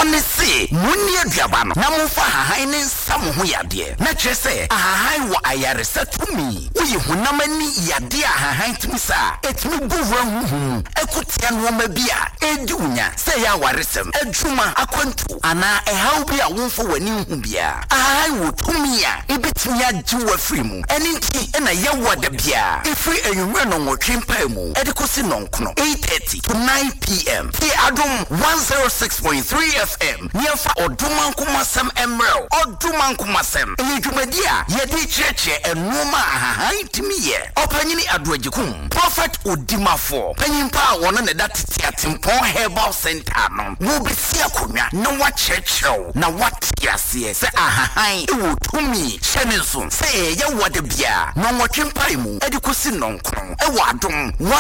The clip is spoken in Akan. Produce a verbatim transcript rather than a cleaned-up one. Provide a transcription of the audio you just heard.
Honestly, Mundi Diabano, Namufa Haine Samu Yadie. Natrese, a high wa ayaresa to me. We Hunamani Yadia Haint Misa, et me burum, Ekutian Womabia, Edunya, say our resem, Edjuma, Aquantu, Ana, a haubia won't for when you humbia. I would Tumia, Ibitia Jua Frimu, and in tea and a yawa de bia. If we a run on what Trimpemu, Edicosinon, eight thirty to nine p m. Here Adum one oh six point three F M. Near for Oduman Kumasem Emerald, Oduman Kumasem, and Yujumedia, Yedi Church and Noma Hahain to me. Openini Adwajukum, Prophet Udima for Penimpa, one of the Timpon Herbal Center. No be Siakunya, no what church show, now what Tiasia, say Ahain, you to me, Shenison, say, ya what the beer, no what Trimpaimu, Edicosinon, Ewadum,